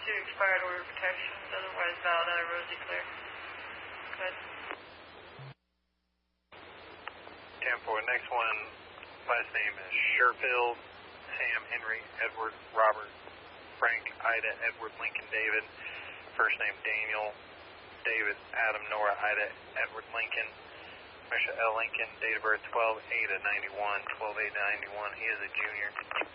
2 expired order protections, otherwise valid out of Rosie clear. Good. 10-4, next one, last name is Sherfield, Sam, Henry, Edward, Robert, Frank, Ida, Edward, Lincoln, David. First name Daniel, David, Adam, Nora, Ida, Edward, Lincoln. Michelle L. Lincoln, date of birth 12/8/91, 12/8/91. He is a junior.